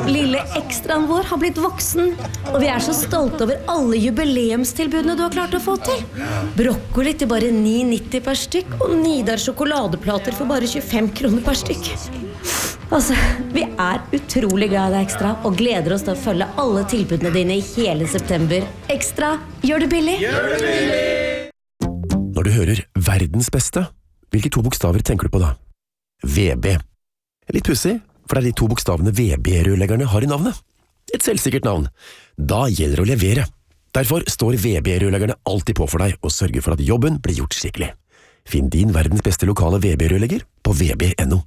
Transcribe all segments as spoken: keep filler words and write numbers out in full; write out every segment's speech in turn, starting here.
Lille ekstraen vår har blitt voksen, og vi er så stolte over alle jubileumstilbudene du har klart å få til. Brokkoli til bare ni nitti per stykk, og Nidar sjokoladeplater for bare tjuefem kroner per stykk. Altså, vi er utrolig glad i deg Ekstra, og gleder oss til å følge alle tilbudene dine i hele september. Ekstra, gjør det billig! Gjør det billig! Når du hører verdens beste, hvilke to bokstaver tenker du på da? V B. Litt pussig, for det er de to bokstavene V B-rørleggerne har i navnet. Et selvsikkert navn. Da gjelder det å levere. Derfor står V B-rørleggerne alltid på for deg og sørger for at jobben blir gjort skikkelig. Finn din verdens beste lokale V B-rørlegger på v b punktum no.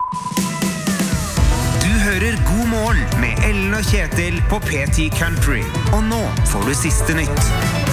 Du hører God morgen med Ellen og Kjetil på P ti Country. Og nå får du siste nytt.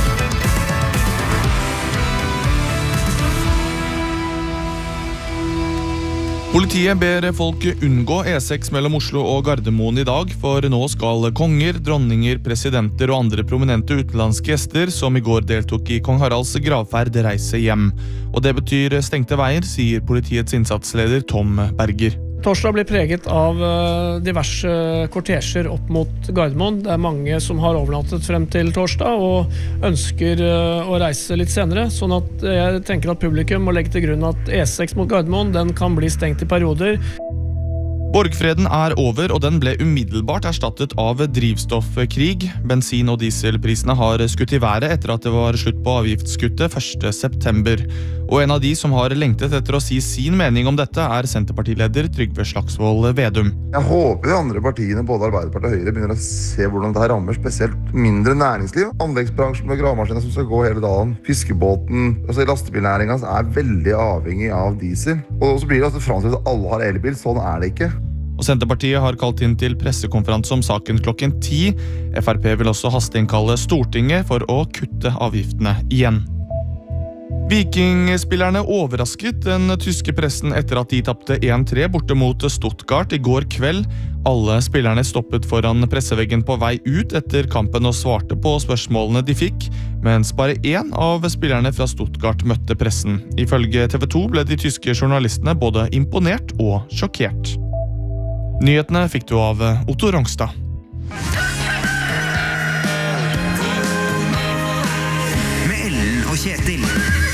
Politiet ber folk unngå E seks mellom Oslo og Gardermoen i dag, for nå skal konger, dronninger, presidenter og andre prominente utenlandske gjester som i går deltok i Kong Haralds gravferd reise hjem. Og det betyr stengte veier, sier politiets innsatsleder Tom Berger. Torsdag blir preget av diverse kortesjer opp mot Gardermoen. Det er mange som har overnattet frem til torsdag og ønsker å reise litt senere, sånn at jeg tenker at publikum må legge til grunn at E seks mot Gardermoen den kan bli stengt i perioder. Borgfreden er over, og den ble umiddelbart erstattet av drivstoffkrig. Bensin- og dieselprisene har skutt i været etter at det var slutt på avgiftsskuttet første september. Og en av de som har lengtet etter å si sin mening om dette er Senterpartileder Trygve Slagsvold Vedum. Jeg håper de andre partiene, både Arbeiderpartiet og Høyre, begynner å se hvordan dette rammer spesielt mindre næringsliv. Anleggsbransjen med gravemaskiner som skal gå hele dagen. Fiskebåten, altså lastebilnæringen er veldig avhengig av diesel. Og så blir det altså fremstilt at alle har elbil, sånn er det ikke. Og Senterpartiet har kalt inn til pressekonferanse om saken klokken ti. F R P vil også hasteinnkalle Stortinget for å kutte avgiftene igjen. Vikingspillerne overrasket den tyske pressen etter at de tappte en tre borte mot Stuttgart i går kveld. Alle spillerne stoppet foran presseveggen på vei ut etter kampen og svarte på spørsmålene de fikk, mens bare én av spillerne fra Stuttgart møtte pressen. Ifølge T V to ble de tyske journalistene både imponert og sjokkert. Nyhetene fikk du av Otto Rongstad. Med Ellen og Kjetil.